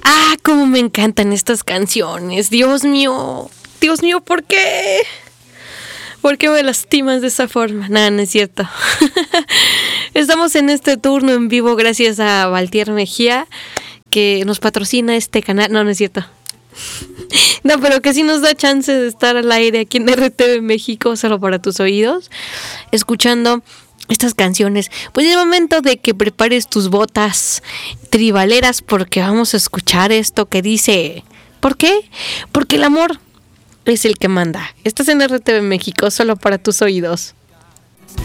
Ah, cómo me encantan estas canciones. Dios mío, ¿por qué? ¿Por qué me lastimas de esa forma? Nada, no es cierto. Estamos en este turno en vivo gracias a Valtier Mejía, que nos patrocina este canal. No, no es cierto. No, pero que sí nos da chance de estar al aire aquí en RTV México, solo para tus oídos, escuchando estas canciones. Pues es el momento de que prepares tus botas tribaleras, porque vamos a escuchar esto que dice: ¿por qué? Porque el amor es el que manda. Estás en RTV México, solo para tus oídos.